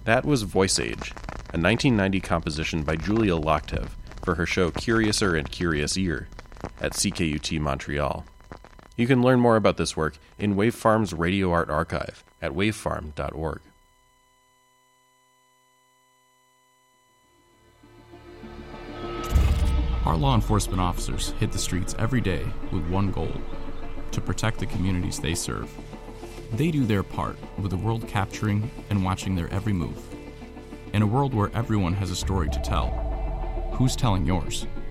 That was Voice Age, a 1990 composition by Julia Loktev for her show Curiouser and Curious Ear at CKUT Montreal. You can learn more about this work in Wavefarm's Radio Art Archive at wavefarm.org. Our law enforcement officers hit the streets every day with one goal: to protect the communities they serve. They do their part, with the world capturing and watching their every move. In a world where everyone has a story to tell, who's telling yours?